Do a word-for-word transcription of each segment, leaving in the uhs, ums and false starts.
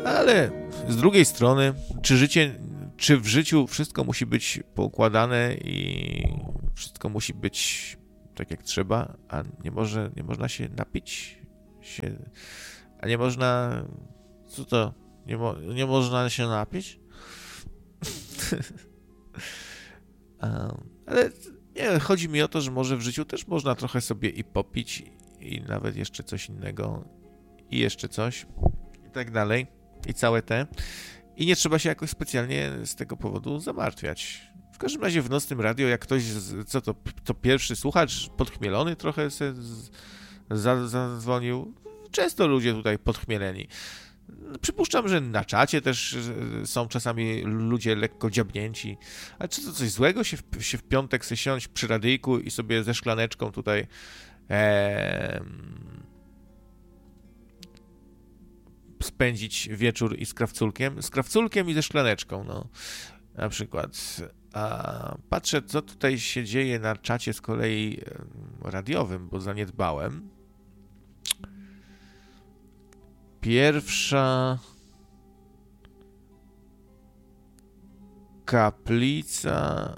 Ale z drugiej strony, czy życie, czy w życiu wszystko musi być poukładane i wszystko musi być tak jak trzeba, a nie może, nie można się napić się, a nie można, co to, nie, mo, nie można się napić? um, ale nie, chodzi mi o to, że może w życiu też można trochę sobie i popić i nawet jeszcze coś innego i jeszcze coś i tak dalej i całe te i nie trzeba się jakoś specjalnie z tego powodu zamartwiać. W każdym razie w nocnym radio, jak ktoś, co to, to pierwszy słuchacz podchmielony trochę se z, za, zadzwonił, często ludzie tutaj podchmieleni. Przypuszczam, że na czacie też są czasami ludzie lekko dziabnięci. Ale czy to coś złego się w, się w piątek se siąść przy radyjku i sobie ze szklaneczką tutaj ee, spędzić wieczór i z krawculkiem? Z krawculkiem i ze szklaneczką, no. Na przykład. A patrzę, co tutaj się dzieje na czacie z kolei radiowym, bo zaniedbałem. Pierwsza kaplica,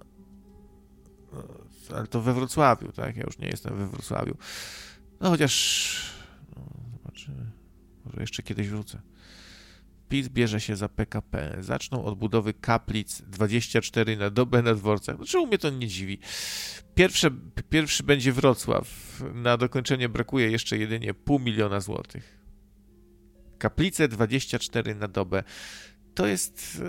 ale to we Wrocławiu, tak? Ja już nie jestem we Wrocławiu. No chociaż, no, zobaczymy, może jeszcze kiedyś wrócę. PiS bierze się za P K P. Zaczną od budowy kaplic dwadzieścia cztery na dobę na dworcach. Dlaczego mnie to nie dziwi? Pierwsze, pierwszy będzie Wrocław. Na dokończenie brakuje jeszcze jedynie pół miliona złotych. Kaplice dwadzieścia cztery na dobę. To jest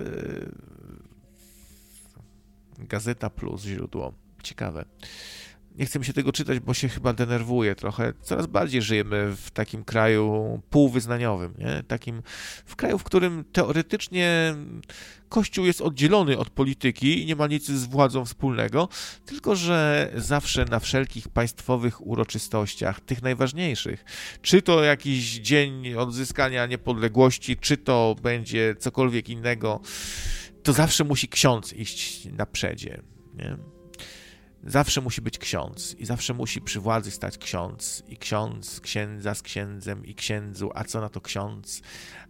yy... Gazeta Plus, źródło. Ciekawe. Nie chcę mi się tego czytać, bo się chyba denerwuję trochę. Coraz bardziej żyjemy w takim kraju półwyznaniowym, nie? Takim, w kraju, w którym teoretycznie Kościół jest oddzielony od polityki i nie ma nic z władzą wspólnego, tylko że zawsze na wszelkich państwowych uroczystościach, tych najważniejszych, czy to jakiś dzień odzyskania niepodległości, czy to będzie cokolwiek innego, to zawsze musi ksiądz iść na przedzie, nie? Zawsze musi być ksiądz i zawsze musi przy władzy stać ksiądz i ksiądz, księdza z księdzem i księdzu, a co na to ksiądz,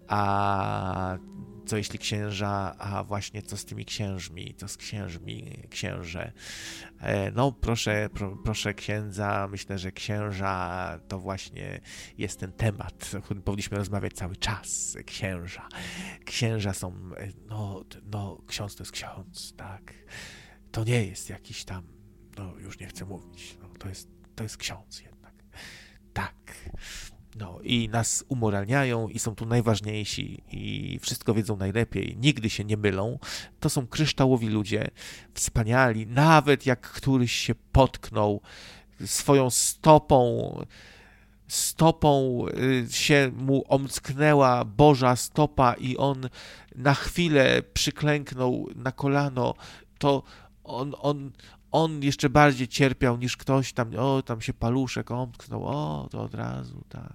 a co jeśli księża, a właśnie co z tymi księżmi, co z księżmi, księże. No proszę, pro, proszę księdza, myślę, że księża to właśnie jest ten temat, o którym powinniśmy rozmawiać cały czas, księża. Księża są, no, no ksiądz to jest ksiądz, tak. To nie jest jakiś tam, no już nie chcę mówić, no, to jest, to jest ksiądz jednak. Tak. No i nas umoralniają i są tu najważniejsi i wszystko wiedzą najlepiej, nigdy się nie mylą. To są kryształowi ludzie, wspaniali, nawet jak któryś się potknął swoją stopą, stopą się mu omcknęła Boża stopa i on na chwilę przyklęknął na kolano, to on, on, on jeszcze bardziej cierpiał niż ktoś tam, o, tam się paluszek omknął, o, to od razu, tak.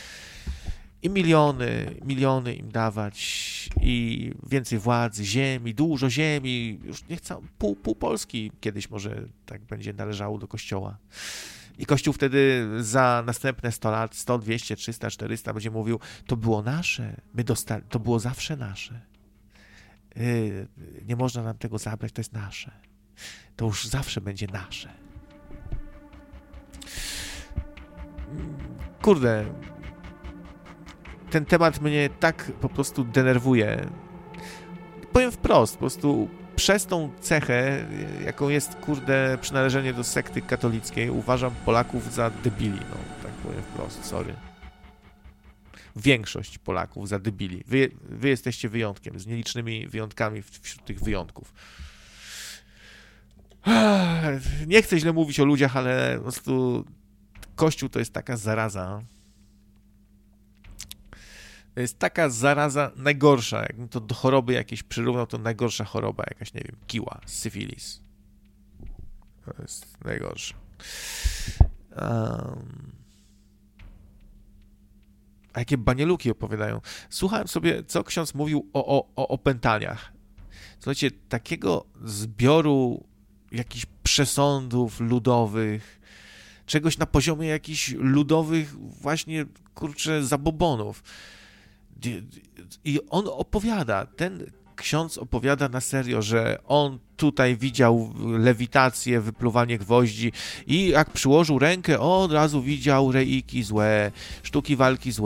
I miliony, miliony im dawać i więcej władzy, ziemi, dużo ziemi, już nie chcę, pół, pół Polski kiedyś może tak będzie należało do Kościoła. I Kościół wtedy za następne sto lat, sto, dwieście, trzysta, czterysta będzie mówił, to było nasze, my dostali, to było zawsze nasze. Yy, nie można nam tego zabrać, to jest nasze. To już zawsze będzie nasze. Kurde, ten temat mnie tak po prostu denerwuje. Powiem wprost, po prostu przez tą cechę, jaką jest, kurde, przynależenie do sekty katolickiej, uważam Polaków za debili, no, tak powiem wprost, sorry. Większość Polaków za debili. Wy, wy jesteście wyjątkiem, z nielicznymi wyjątkami wśród tych wyjątków. Nie chcę źle mówić o ludziach, ale po prostu Kościół to jest taka zaraza. To jest taka zaraza najgorsza. Jakbym to do choroby jakiejś przyrównał, to najgorsza choroba, jakaś, nie wiem, kiła, syfilis. To jest najgorsze. Um... A jakie banieluki opowiadają. Słuchałem sobie, co ksiądz mówił o, o, o opętaniach. Słuchajcie, takiego zbioru jakichś przesądów ludowych, czegoś na poziomie jakichś ludowych właśnie, kurczę, zabobonów. I on opowiada, ten ksiądz opowiada na serio, że on tutaj widział lewitację, wypluwanie gwoździ i jak przyłożył rękę, od razu widział reiki złe, sztuki walki złe.